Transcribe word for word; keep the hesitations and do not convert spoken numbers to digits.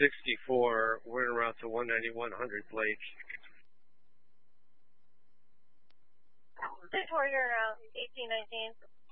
sixty-four, we're en route to one ninety-one hundred Blake. Victoria, uh, eighteen nineteen.